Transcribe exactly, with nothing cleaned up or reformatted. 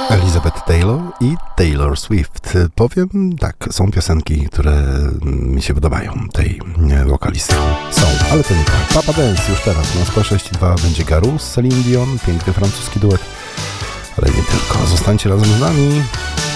Elizabeth Taylor i Taylor Swift. Powiem tak, są piosenki, które mi się podobają, tej wokalistki. Są, ale to nie tak. Papa Dance już teraz na sto sześć i dwa będzie Garou z Celine Dion, piękny francuski duet, ale nie tylko. Zostańcie razem z nami.